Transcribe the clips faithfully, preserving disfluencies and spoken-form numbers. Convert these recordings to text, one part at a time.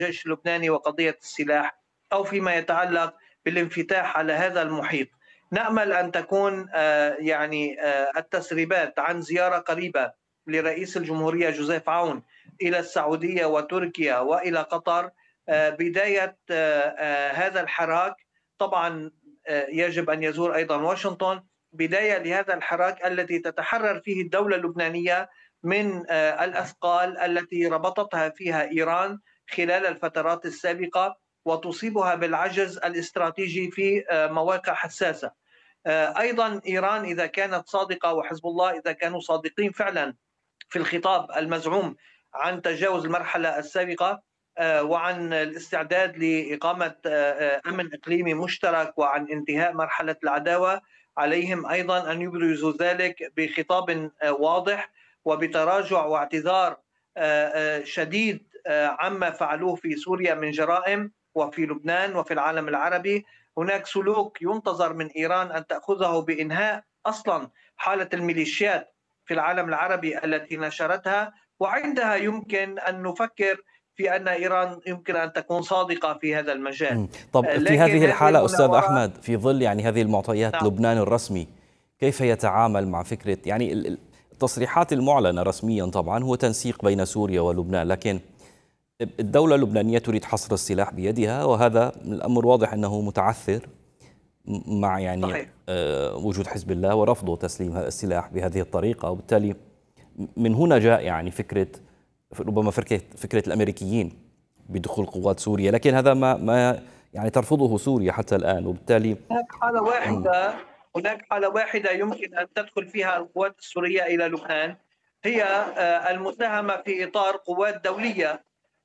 الجيش اللبناني وقضية السلاح، أو فيما يتعلق بالانفتاح على هذا المحيط. نأمل أن تكون يعني التسريبات عن زيارة قريبة لرئيس الجمهورية جوزيف عون إلى السعودية وتركيا وإلى قطر بداية هذا الحراك. طبعا يجب أن يزور أيضا واشنطن، بداية لهذا الحراك التي تتحرر فيه الدولة اللبنانية من الأثقال التي ربطتها فيها إيران خلال الفترات السابقة وتصيبها بالعجز الاستراتيجي في مواقع حساسة. أيضا إيران إذا كانت صادقة وحزب الله إذا كانوا صادقين فعلا في الخطاب المزعوم عن تجاوز المرحلة السابقة وعن الاستعداد لإقامة أمن إقليمي مشترك وعن انتهاء مرحلة العداوة، عليهم أيضا أن يبرزوا ذلك بخطاب واضح وبتراجع واعتذار شديد عما فعلوه في سوريا من جرائم وفي لبنان وفي العالم العربي. هناك سلوك ينتظر من إيران أن تأخذه بإنهاء أصلا حالة الميليشيات في العالم العربي التي نشرتها، وعندها يمكن أن نفكر في أن إيران يمكن أن تكون صادقة في هذا المجال. طب في هذه الحالة أستاذ أحمد، في ظل يعني هذه المعطيات، نعم. لبنان الرسمي كيف يتعامل مع فكرة يعني التصريحات المعلنة رسميا طبعا هو تنسيق بين سوريا ولبنان، لكن الدولة اللبنانية تريد حصر السلاح بيدها، وهذا الأمر واضح أنه متعثر مع يعني صحيح. وجود حزب الله ورفضه تسليم السلاح بهذه الطريقة، وبالتالي من هنا جاء يعني فكرة ربما فكرة فكرة الأمريكيين بدخول قوات سوريا، لكن هذا ما ما يعني ترفضه سوريا حتى الآن، وبالتالي هناك حالة واحدة هناك حالة واحدة يمكن أن تدخل فيها القوات السورية إلى لبنان، هي المساهمة في إطار قوات دولية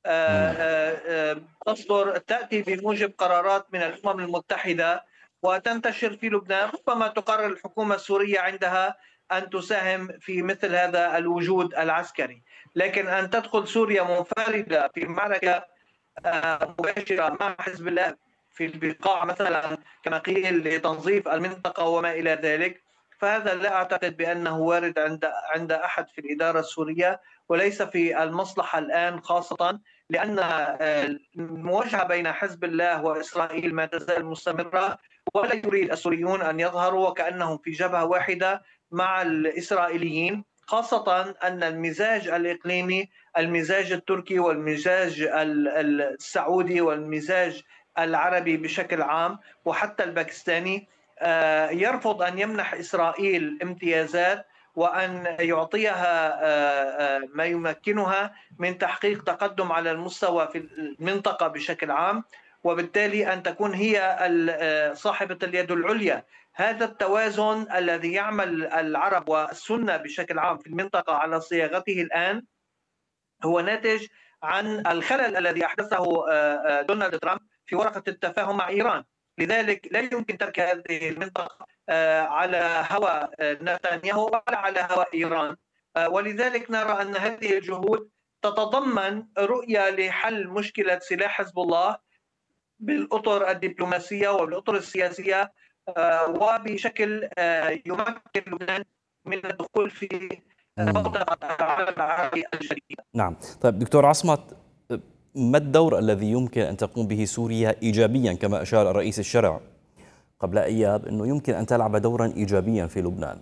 تصدر تأتي بموجب قرارات من الأمم المتحدة وتنتشر في لبنان. ربما تقرر الحكومة السورية عندها أن تساهم في مثل هذا الوجود العسكري، لكن أن تدخل سوريا منفردة في معركة مباشرة مع حزب الله في البقاع مثلا كما قيل لتنظيف المنطقة وما إلى ذلك، فهذا لا أعتقد بأنه وارد عند عند أحد في الإدارة السورية، وليس في المصلحة الآن، خاصة لأن المواجهة بين حزب الله وإسرائيل ما تزال مستمرة، ولا يريد السوريون أن يظهروا وكأنهم في جبهة واحدة مع الإسرائيليين، خاصة أن المزاج الإقليمي، المزاج التركي والمزاج السعودي والمزاج العربي بشكل عام وحتى الباكستاني يرفض أن يمنح إسرائيل امتيازات وأن يعطيها ما يمكنها من تحقيق تقدم على المستوى في المنطقة بشكل عام، وبالتالي أن تكون هي صاحبة اليد العليا. هذا التوازن الذي يعمل العرب والسنة بشكل عام في المنطقة على صياغته الآن هو ناتج عن الخلل الذي أحدثه دونالد ترامب في ورقة التفاهم مع إيران. لذلك لا يمكن ترك هذه المنطقة على هوى نتنياهو ولا على هوى إيران، ولذلك نرى أن هذه الجهود تتضمن رؤية لحل مشكلة سلاح حزب الله بالأطر الدبلوماسية وبالأطر السياسية، وبشكل يمكن لبنان من الدخول في منطقة العالم العربي الجديدة. نعم. طيب دكتور عصمت، ما الدور الذي يمكن أن تقوم به سوريا إيجابيا كما أشار الرئيس الشرع قبل أيام أنه يمكن أن تلعب دورا إيجابيا في لبنان؟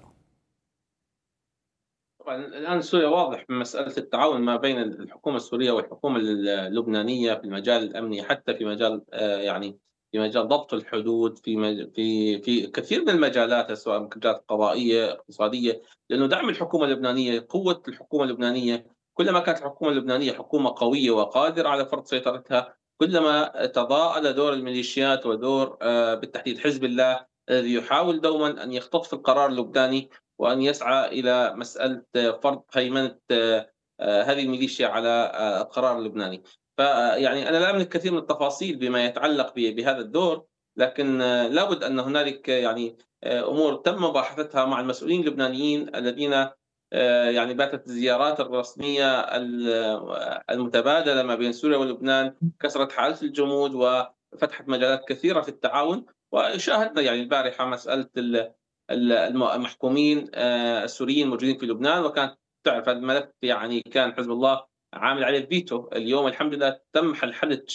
طبعا الآن سوريا واضح من مسألة التعاون ما بين الحكومة السورية والحكومة اللبنانية في المجال الأمني، حتى في مجال يعني في مجال ضبط الحدود، في مج... في في كثير من المجالات، سواء مجالات قضائية اقتصادية، لأنه دعم الحكومة اللبنانية، قوة الحكومة اللبنانية، كلما كانت الحكومة اللبنانية حكومة قوية وقادرة على فرض سيطرتها، كلما تضاءل دور الميليشيات ودور بالتحديد حزب الله الذي يحاول دوما أن يختطف القرار اللبناني وأن يسعى إلى مسألة فرض هيمنة هذه الميليشيا على القرار اللبناني. فيعني أنا لا أملك كثير من التفاصيل بما يتعلق بهذا الدور، لكن لابد أن هنالك يعني أمور تم مباحثتها مع المسؤولين اللبنانيين الذين يعني باتت الزيارات الرسمية المتبادلة ما بين سوريا ولبنان كسرت حالة الجمود وفتحت مجالات كثيرة في التعاون. وشاهدنا يعني البارحة مسألة المحكومين السوريين الموجودين في لبنان، وكانت تعرف هذا الملف يعني كان حزب الله عامل عليه الفيتو. اليوم الحمد لله تم حل حل